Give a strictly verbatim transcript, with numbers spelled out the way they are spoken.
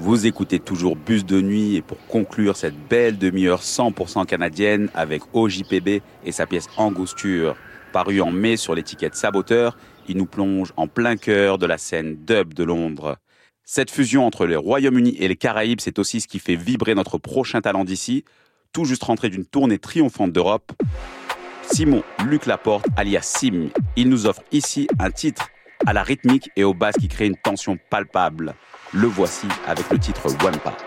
Vous écoutez toujours Bus de nuit et pour conclure cette belle demi-heure cent pour cent canadienne avec O J P B et sa pièce Angosture, paru en mai sur l'étiquette Saboteur, il nous plonge en plein cœur de la scène dub de Londres. Cette fusion entre le Royaume-Uni et les Caraïbes, c'est aussi ce qui fait vibrer notre prochain talent d'ici, tout juste rentré d'une tournée triomphante d'Europe. Simon Luc Laporte, alias Sim, il nous offre ici un titre à la rythmique et aux basses qui crée une tension palpable. Le voici avec le titre Wampa.